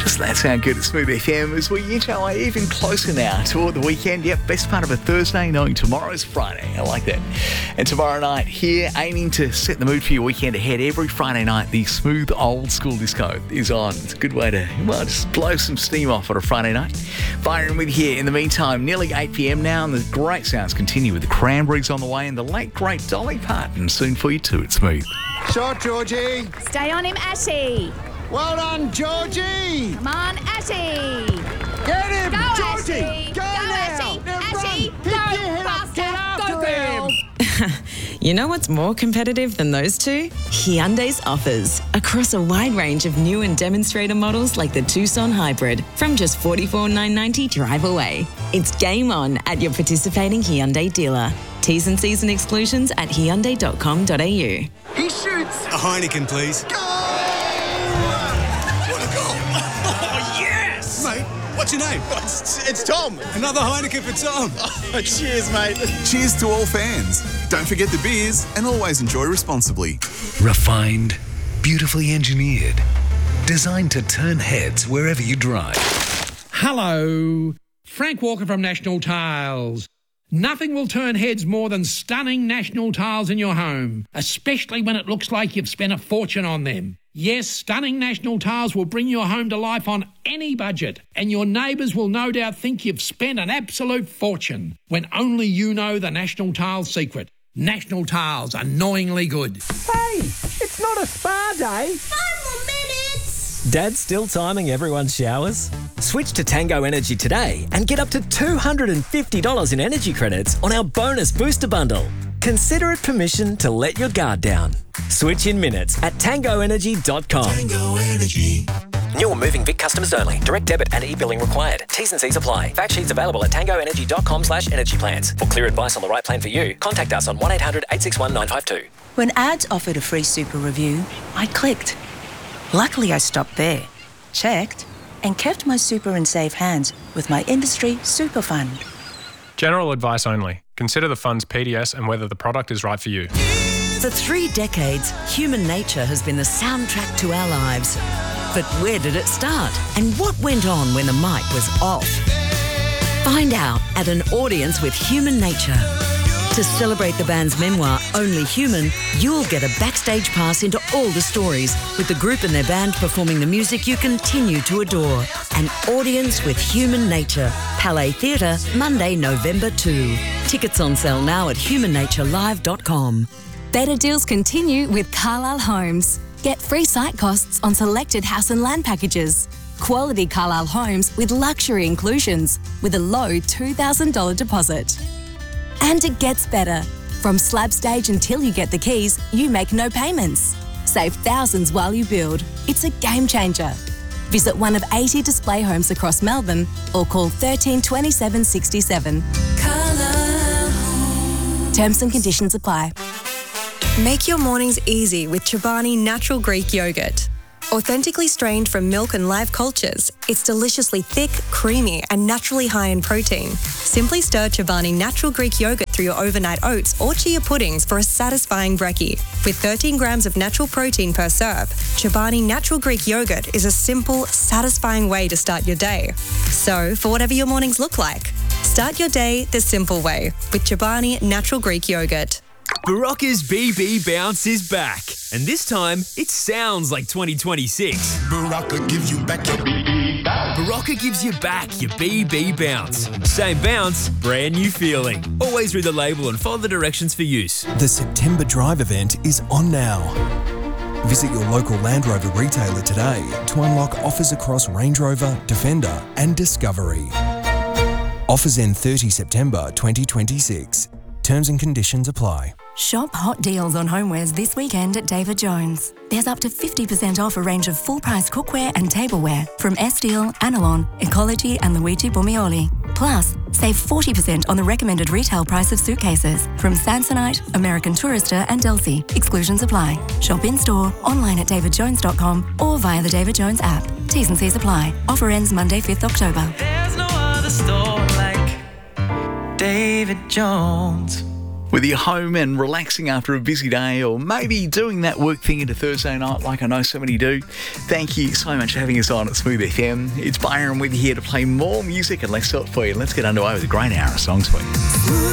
Doesn't that sound good at Smooth FM as we inch our way even closer now toward the weekend? Yep, best part of a Thursday knowing tomorrow's Friday. I like that. And tomorrow night here, aiming to set the mood for your weekend ahead. Every Friday night, the Smooth Old School Disco is on. It's a good way to, just blow some steam off on a Friday night. Firing with you here. In the meantime, nearly 8 p.m. now, and the great sounds continue with the Cranberries on the way and the late, great Dolly Parton soon for you too. It's Smooth. Shot, Georgie. Stay on him, Ashy. Well done, Georgie. Come on, Ashy. Get him, Go, Georgie. Ashy. Go now. Ashy. Ashy. Run. Go, Hit your head up. Get faster. after Go, them. girl. You know what's more competitive than those two? Hyundai's offers. Across a wide range of new and demonstrator models like the Tucson Hybrid from just $44,990 drive away. It's game on at your participating Hyundai dealer. T's and C's and exclusions at Hyundai.com.au. He shoots. A Heineken, please. Go! What a goal! Oh, yes! Mate, what's your name? It's Tom. Another Heineken for Tom. Oh, cheers, mate. Cheers to all fans. Don't forget the beers and always enjoy responsibly. Refined, beautifully engineered, designed to turn heads wherever you drive. Hello, Frank Walker from National Tiles. Nothing will turn heads more than stunning National Tiles in your home, especially when it looks like you've spent a fortune on them. Yes, stunning National Tiles will bring your home to life on any budget, and your neighbours will no doubt think you've spent an absolute fortune, when only you know the National Tiles secret. National Tiles, annoyingly good. Hey, it's not a spa day. 5 more minutes. Dad's still timing everyone's showers? Switch to Tango Energy today and get up to $250 in energy credits on our bonus booster bundle. Consider it permission to let your guard down. Switch in minutes at tangoenergy.com. Tango Energy. New or moving Vic customers only. Direct debit and e-billing required. T's and C's apply. Fact sheets available at tangoenergy.com/energy plans. For clear advice on the right plan for you, contact us on 1-800-861-952. When ads offered a free super review, I clicked. Luckily, I stopped there, checked, and kept my super in safe hands with my industry super fund. General advice only. Consider the fund's PDS and whether the product is right for you. For 3 decades, human nature has been the soundtrack to our lives. But where did it start? And what went on when the mic was off? Find out at an audience with Human Nature. To celebrate the band's memoir, Only Human, you'll get a backstage pass into all the stories, with the group and their band performing the music you continue to adore. An audience with Human Nature. Palais Theatre, Monday, November 2. Tickets on sale now at humannaturelive.com. Better deals continue with Carlisle Homes. Get free site costs on selected house and land packages. Quality Carlisle Homes with luxury inclusions with a low $2,000 deposit. And it gets better. From slab stage until you get the keys, you make no payments. Save thousands while you build. It's a game changer. Visit one of 80 display homes across Melbourne or call 13 27 67. Terms and conditions apply. Make your mornings easy with Chobani Natural Greek Yogurt. Authentically strained from milk and live cultures, it's deliciously thick, creamy, and naturally high in protein. Simply stir Chobani Natural Greek Yogurt through your overnight oats or chia puddings for a satisfying brekkie. With 13 grams of natural protein per serve, Chobani Natural Greek Yogurt is a simple, satisfying way to start your day. So, for whatever your mornings look like, start your day the simple way with Chobani Natural Greek Yogurt. Barocca's BB Bounce is back, and this time it sounds like 2026. Barocca gives you back your BB bounce. Barocca gives you back your BB Bounce. Same bounce, brand new feeling. Always read the label and follow the directions for use. The September Drive event is on now. Visit your local Land Rover retailer today to unlock offers across Range Rover, Defender and Discovery. Offers end 30 September 2026. Terms and conditions apply. Shop hot deals on homewares this weekend at David Jones. There's up to 50% off a range of full-price cookware and tableware from Estil, Anilon, Ecology and Luigi Bormioli. Plus, save 40% on the recommended retail price of suitcases from Samsonite, American Tourister and Delsey. Exclusions apply. Shop in-store, online at davidjones.com or via the David Jones app. T's and C's apply. Offer ends Monday, 5th October. There's no other store like David Jones. Whether you're home and relaxing after a busy day or maybe doing that work thing into Thursday night like I know so many do, thank you so much for having us on at Smooth FM. It's Byron with you here to play more music and less stuff for you. Let's get underway with a great hour of songs for you.